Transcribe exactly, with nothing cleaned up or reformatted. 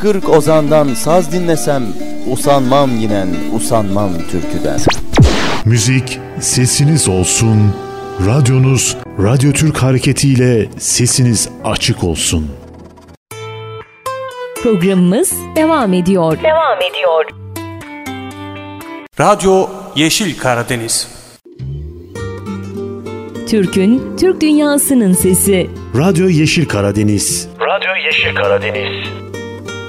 kırk ozandan saz dinlesem, usanmam yinen, usanmam türküden. Müzik sesiniz olsun, radyonuz Radyo Türk hareketiyle sesiniz açık olsun. Programımız devam ediyor. Devam ediyor. Radyo Yeşil Karadeniz. Türk'ün, Türk dünyasının sesi. Radyo Yeşil Karadeniz. Radyo Yeşil Karadeniz.